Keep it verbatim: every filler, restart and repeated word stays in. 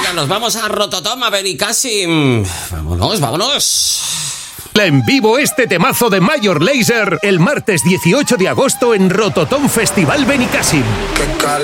Venga, nos vamos a Rototom, a Benicàssim. Vámonos, vámonos. En vivo este temazo de Major Lazer el martes dieciocho de agosto en Rototom Festival Benicàssim.